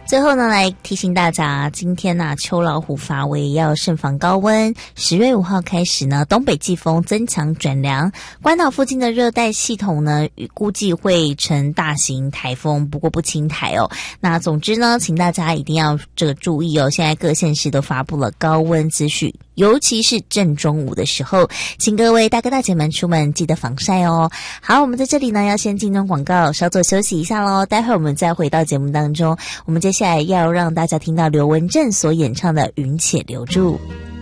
最后呢，来提醒大家，今天呢，秋老虎发威，要慎防高温。10月5号开始呢，东北季风增强转凉，关岛附近的热带系统呢，估计会成大型台风，不过不侵台哦。那总之呢，请大家一定要注意哦，现在各县市都发布了高温资讯，尤其是正中午的时候，请各位大哥大姐们出门记得防晒哦。好，我们在这里呢，要先进段广告，稍作休息一下咯，待会我们再回到节目当中。我们接下来要让大家听到刘文正所演唱的《云且留住》。